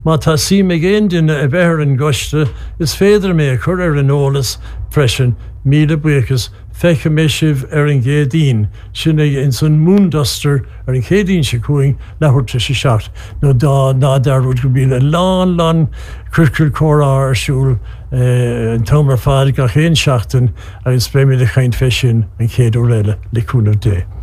Má tá sí me géon duine a bheithir an goiste is féidir mé a chur ar an ólas freisin míle buchas fecha mé sibh ar an géadín sinna in san múnduster ar an chéadín se cuaing lehuirte se seacht. nó ná darúd go bíle lán curcur córá arsúl an tomar fád go chéon seachtain agus bé mé le chaint fesin an chéadú réile leúna dé.